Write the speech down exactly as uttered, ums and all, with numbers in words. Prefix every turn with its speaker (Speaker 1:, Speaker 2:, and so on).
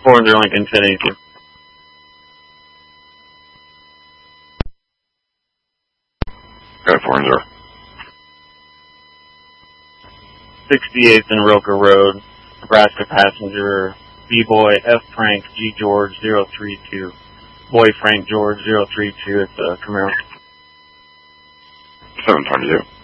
Speaker 1: four hundred Lincoln, ten eighty-two.
Speaker 2: Okay, four hundred.
Speaker 1: sixty-eighth and Roker Road, Nebraska passenger, B-Boy F. Frank G. George zero three two. Boy Frank George zero three two at the Camaro.
Speaker 2: seven twenty-two.